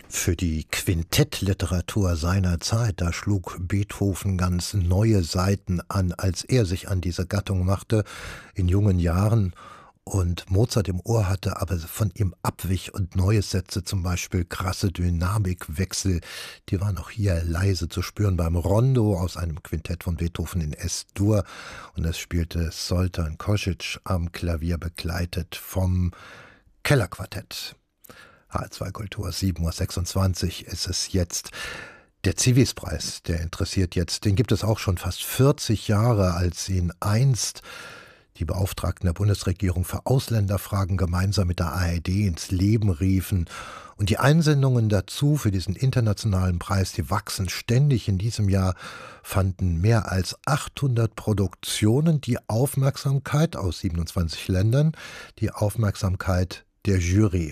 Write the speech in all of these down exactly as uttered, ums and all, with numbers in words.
Für die Quintettliteratur seiner Zeit, da schlug Beethoven ganz neue Seiten an, als er sich an diese Gattung machte, in jungen Jahren und Mozart im Ohr hatte, aber von ihm abwich und Neues setzte, zum Beispiel krasse Dynamikwechsel, die waren auch hier leise zu spüren beim Rondo aus einem Quintett von Beethoven in Es-Dur, und es spielte Zoltan Košić am Klavier, begleitet vom Kellerquartett. H R zwei Kultur, sieben Uhr sechsundzwanzig ist es jetzt. Der Civis-Preis, der interessiert jetzt, den gibt es auch schon fast vierzig Jahre, als ihn einst die Beauftragten der Bundesregierung für Ausländerfragen gemeinsam mit der A R D ins Leben riefen. Und die Einsendungen dazu für diesen internationalen Preis, die wachsen ständig. In diesem Jahr fanden mehr als achthundert Produktionen die Aufmerksamkeit aus siebenundzwanzig Ländern, die Aufmerksamkeit der Jury.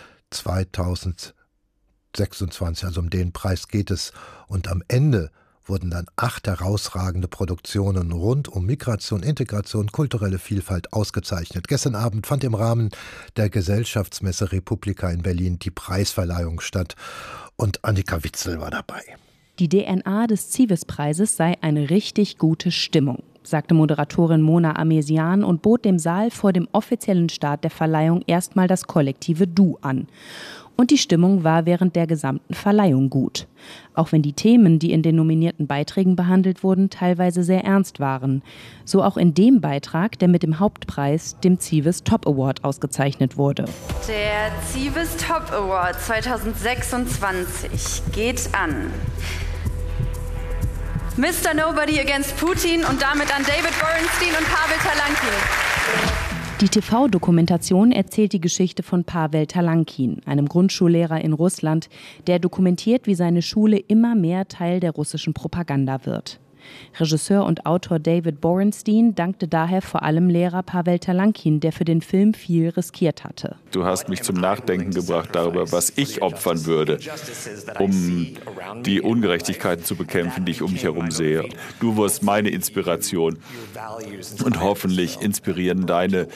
zweitausendsechsundzwanzig, also um den Preis geht es. Und am Ende wurden dann acht herausragende Produktionen rund um Migration, Integration, kulturelle Vielfalt ausgezeichnet. Gestern Abend fand im Rahmen der Gesellschaftsmesse Republika in Berlin die Preisverleihung statt und Annika Witzel war dabei. Die D N A des Civis-Preises sei eine richtig gute Stimmung, sagte Moderatorin Mona Amesian und bot dem Saal vor dem offiziellen Start der Verleihung erstmal das kollektive Du an. Und die Stimmung war während der gesamten Verleihung gut. Auch wenn die Themen, die in den nominierten Beiträgen behandelt wurden, teilweise sehr ernst waren. So auch in dem Beitrag, der mit dem Hauptpreis, dem Civis Top Award, ausgezeichnet wurde. Der Civis Top Award zweitausendsechsundzwanzig geht an Mister Nobody Against Putin und damit an David Borenstein und Pavel Talankin. Die T V-Dokumentation erzählt die Geschichte von Pavel Talankin, einem Grundschullehrer in Russland, der dokumentiert, wie seine Schule immer mehr Teil der russischen Propaganda wird. Regisseur und Autor David Borenstein dankte daher vor allem Lehrer Pavel Talankin, der für den Film viel riskiert hatte. Du hast mich zum Nachdenken gebracht darüber, was ich opfern würde, um die Ungerechtigkeiten zu bekämpfen, die ich um mich herum sehe. Du wirst meine Inspiration und hoffentlich inspirieren deine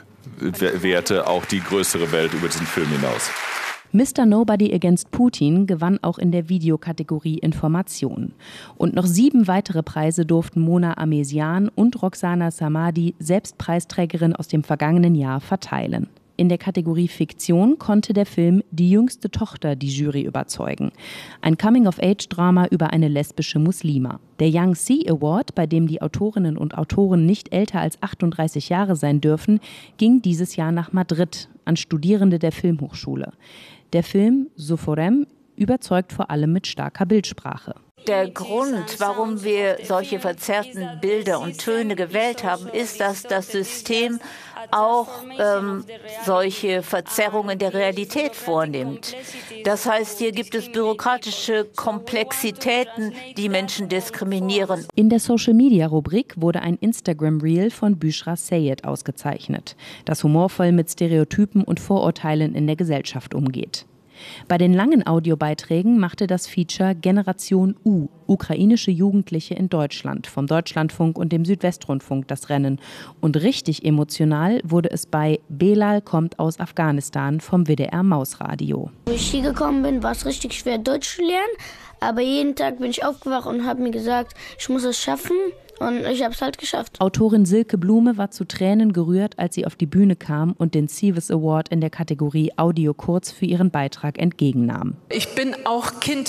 Werte auch die größere Welt über diesen Film hinaus. Mister Nobody Against Putin gewann auch in der Videokategorie Information. Und noch sieben weitere Preise durften Mona Amesian und Roxana Samadi, selbst Preisträgerin aus dem vergangenen Jahr, verteilen. In der Kategorie Fiktion konnte der Film Die jüngste Tochter die Jury überzeugen. Ein Coming-of-Age-Drama über eine lesbische Muslima. Der Young Sea Award, bei dem die Autorinnen und Autoren nicht älter als achtunddreißig Jahre sein dürfen, ging dieses Jahr nach Madrid an Studierende der Filmhochschule. Der Film Soforem überzeugt vor allem mit starker Bildsprache. Der Grund, warum wir solche verzerrten Bilder und Töne gewählt haben, ist, dass das System auch ähm, solche Verzerrungen der Realität vornimmt. Das heißt, hier gibt es bürokratische Komplexitäten, die Menschen diskriminieren. In der Social-Media-Rubrik wurde ein Instagram-Reel von Büshra Sayed ausgezeichnet, das humorvoll mit Stereotypen und Vorurteilen in der Gesellschaft umgeht. Bei den langen Audiobeiträgen machte das Feature Generation U, ukrainische Jugendliche in Deutschland, vom Deutschlandfunk und dem Südwestrundfunk das Rennen. Und richtig emotional wurde es bei Belal kommt aus Afghanistan vom W D R Mausradio. Als ich hier gekommen bin, war es richtig schwer, Deutsch zu lernen. Aber jeden Tag bin ich aufgewacht und habe mir gesagt, ich muss es schaffen. Und ich habe es halt geschafft. Autorin Silke Blume war zu Tränen gerührt, als sie auf die Bühne kam und den Civis Award in der Kategorie Audio kurz für ihren Beitrag entgegennahm. Ich bin auch Kind